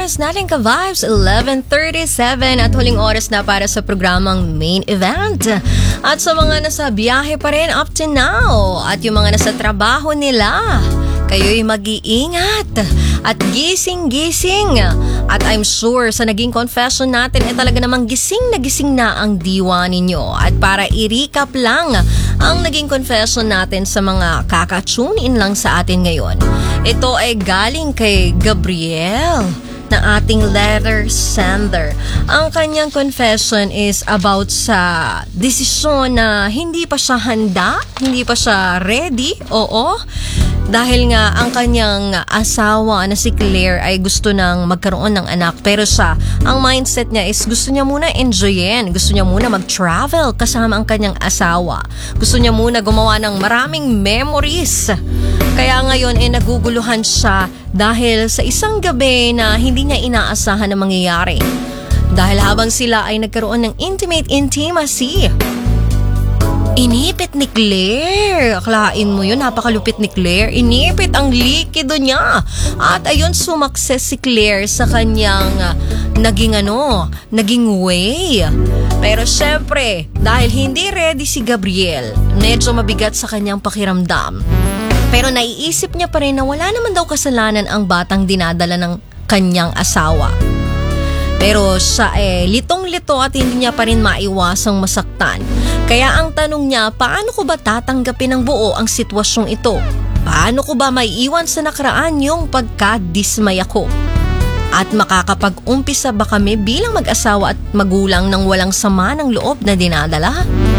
oras natin ka-vibes, 11:37 at huling oras na para sa programang Main Event. At sa mga nasa biyahe pa rin up to now at yung mga nasa trabaho nila, kayo'y mag-iingat at gising-gising. At I'm sure sa naging confession natin talaga namang gising na ang diwa ninyo. At para i-recap lang ang naging confession natin sa mga kaka-tune in lang sa atin ngayon. Ito ay galing kay Gabriel na ating letter sender. Ang kanyang confession is about sa desisyon na hindi pa siya handa, hindi pa siya ready, oo. Dahil nga ang kanyang asawa na si Claire ay gusto nang magkaroon ng anak. Pero siya, ang mindset niya is gusto niya muna enjoyin. Gusto niya muna mag-travel kasama ang kanyang asawa. Gusto niya muna gumawa ng maraming memories. Kaya ngayon ay naguguluhan siya dahil sa isang gabi na hindi niya inaasahan na mangyayari. Dahil habang sila ay nagkaroon ng intimate intimacy, inipit ni Claire. Akalain mo yun, napakalupit ni Claire. Inipit ang likido niya. At ayun, sumakses si Claire sa kanyang naging way. Pero syempre, dahil hindi ready si Gabriel, medyo mabigat sa kanyang pakiramdam. Pero naiisip niya pa rin na wala naman daw kasalanan ang batang dinadala ng kanyang asawa. Pero siya litong-lito at hindi niya pa rin maiwasang masaktan. Kaya ang tanong niya, paano ko ba tatanggapin ng buo ang sitwasyong ito? Paano ko ba maiiwan sa nakaraan yung pagkadismaya ko? At makakapag-umpisa ba kami bilang mag-asawa at magulang ng walang sama ng loob na dinadala?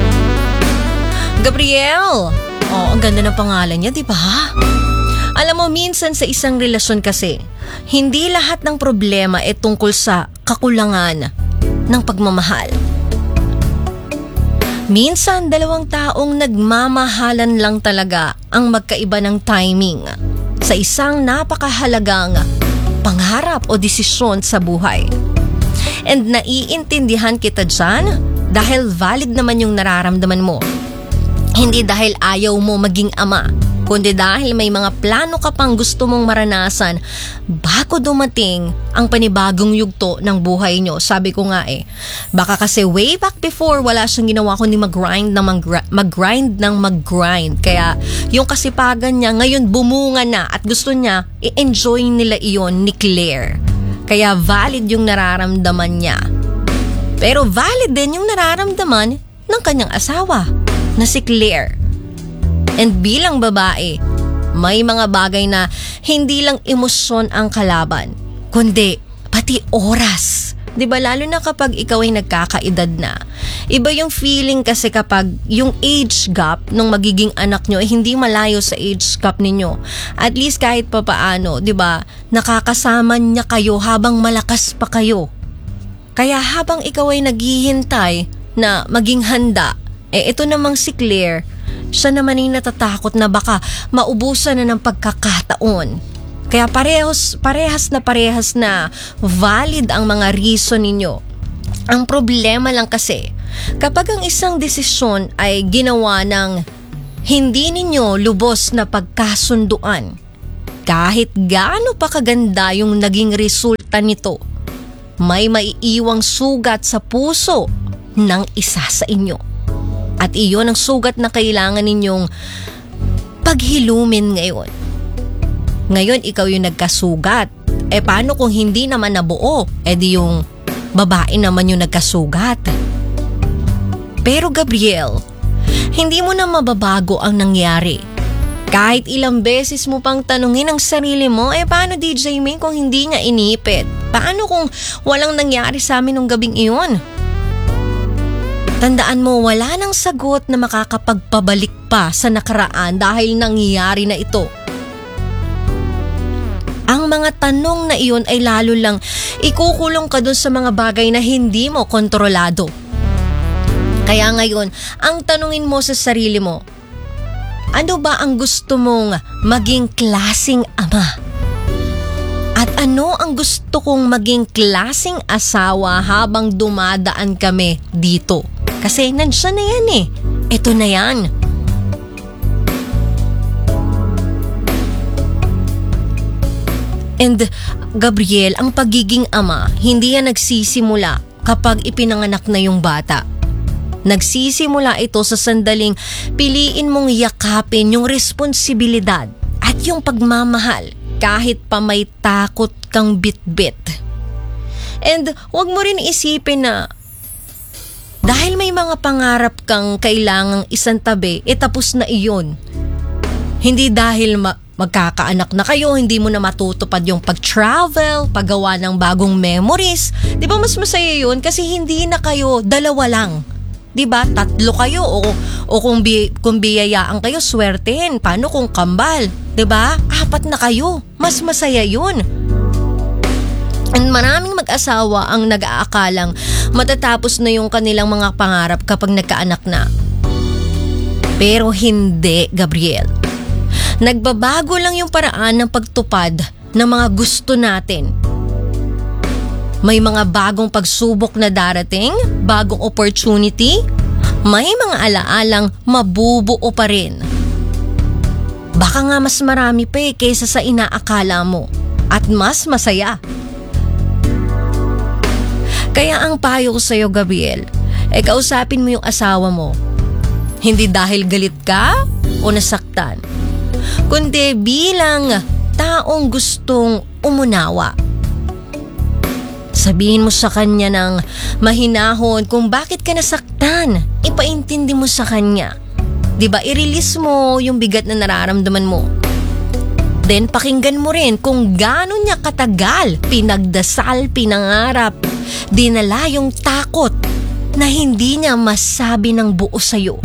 Gabriel! Oh, ang ganda ng pangalan niya, di ba? Alam mo, minsan sa isang relasyon kasi, hindi lahat ng problema ay tungkol sa kakulangan ng pagmamahal. Minsan, dalawang taong nagmamahalan lang talaga ang magkaiba ng timing sa isang napakahalagang pangarap o desisyon sa buhay. And naiintindihan kita dyan dahil valid naman yung nararamdaman mo. Hindi dahil ayaw mo maging ama, kundi dahil may mga plano ka pang gusto mong maranasan bago dumating ang panibagong yugto ng buhay nyo. Sabi ko nga baka kasi way back before wala siyang ginawa kundi mag-grind ng mag-grind. Kaya yung kasipagan niya ngayon bumunga na at gusto niya i-enjoy nila iyon ni Claire. Kaya valid yung nararamdaman niya. Pero valid din yung nararamdaman ng kanyang asawa na si Claire. And bilang babae, may mga bagay na hindi lang emosyon ang kalaban, kundi pati oras. 'Di ba, lalo na kapag ikaw ay nagkakaedad na. Iba yung feeling kasi kapag yung age gap ng magiging anak nyo ay hindi malayo sa age gap ninyo. At least kahit papaano, 'di ba, nakakasama niya kayo habang malakas pa kayo. Kaya habang ikaw ay naghihintay na maging handa, ito namang si Claire, siya naman ay natatakot na baka maubusan na ng pagkakataon. Kaya parehas na valid ang mga reason ninyo. Ang problema lang kasi, kapag ang isang desisyon ay ginawa ng hindi ninyo lubos na pagkasunduan, kahit gaano pa kaganda yung naging resulta nito, may maiiwang sugat sa puso ng isa sa inyo. At iyon ang sugat na kailangan ninyong paghilumin ngayon. Ngayon, ikaw yung nagkasugat. Paano kung hindi naman nabuo? Di yung babae naman yung nagkasugat. Pero Gabriel, hindi mo na mababago ang nangyari. Kahit ilang beses mo pang tanungin ang sarili mo, paano DJ May kung hindi niya inipit? Paano kung walang nangyari sa amin nung gabing iyon? Tandaan mo, wala nang sagot na makakapagpabalik pa sa nakaraan dahil nangyayari na ito. Ang mga tanong na iyon ay lalo lang ikukulong ka dun sa mga bagay na hindi mo kontrolado. Kaya ngayon, ang tanungin mo sa sarili mo, ano ba ang gusto mong maging klaseng ama? At ano ang gusto kong maging klaseng asawa habang dumadaan kami dito? Kasi nandiyan na yan Ito na yan. And Gabriel, ang pagiging ama, hindi yan nagsisimula kapag ipinanganak na yung bata. Nagsisimula ito sa sandaling piliin mong yakapin yung responsibilidad at yung pagmamahal kahit pa may takot kang bit-bit. And huwag mo rin isipin na dahil may mga pangarap kang kailangang isantabi, tapos na iyon. Hindi dahil magkakaanak na kayo, hindi mo na matutupad yung pag-travel, paggawa ng bagong memories. Di ba mas masaya yun? Kasi hindi na kayo, dalawa lang. Di ba? Tatlo kayo o kung biyayaan kayo, swertehin. Paano kung kambal? Di ba? 4 na kayo. Mas masaya yun. And maraming mag-asawa ang nag-aakalang matatapos na yung kanilang mga pangarap kapag nagkaanak na. Pero hindi, Gabriel. Nagbabago lang yung paraan ng pagtupad ng mga gusto natin. May mga bagong pagsubok na darating, bagong opportunity, may mga alaalang mabubuo pa rin. Baka nga mas marami pa kaysa sa inaakala mo at mas masaya. Kaya ang payo ko sa'yo, Gabriel, kausapin mo yung asawa mo. Hindi dahil galit ka o nasaktan, kundi bilang taong gustong umunawa. Sabihin mo sa kanya ng mahinahon kung bakit ka nasaktan. Ipaintindi mo sa kanya. Diba, i-release mo yung bigat na nararamdaman mo. Then pakinggan mo rin kung gaano niya katagal pinagdasal, pinangarap, dinala yung takot na hindi niya masabi ng buo sa'yo.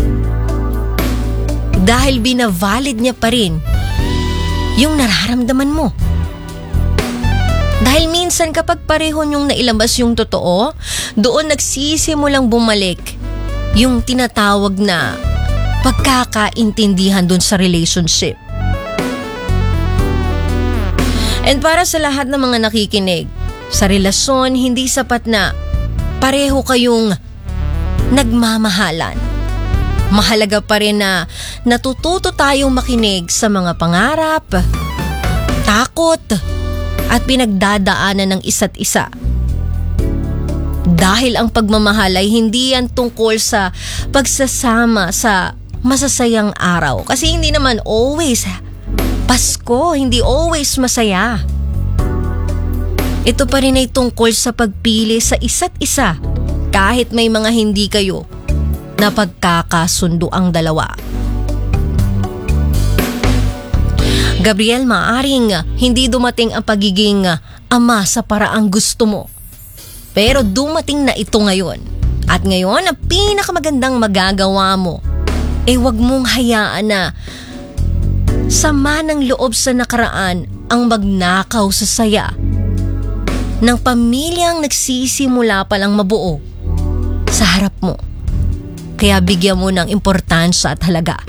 Dahil binavalid niya pa rin yung nararamdaman mo. Dahil minsan kapag pareho niyong nailabas yung totoo, doon nagsisimulang bumalik yung tinatawag na pagkakaintindihan doon sa relationship. And para sa lahat ng mga nakikinig, sa relasyon, hindi sapat na pareho kayong nagmamahalan. Mahalaga pa rin na natututo tayong makinig sa mga pangarap, takot, at pinagdadaanan ng isa't isa. Dahil ang pagmamahal ay hindi yan tungkol sa pagsasama sa masasayang araw. Kasi hindi naman always Pasko, hindi always masaya. Ito pa rin ay tungkol sa pagpili sa isa't isa kahit may mga hindi kayo na pagkakasundo ang dalawa. Gabriel, maaring hindi dumating ang pagiging ama sa paraang gusto mo. Pero dumating na ito ngayon. At ngayon, ang pinakamagandang magagawa mo, wag mong hayaan na sama ng loob sa nakaraan ang magnakaw sa saya ng pamilyang nagsisimula pa lang mabuo sa harap mo. Kaya bigyan mo ng importansya at halaga.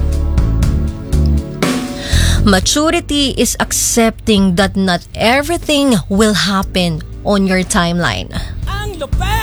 Maturity is accepting that not everything will happen on your timeline. Ang lupet!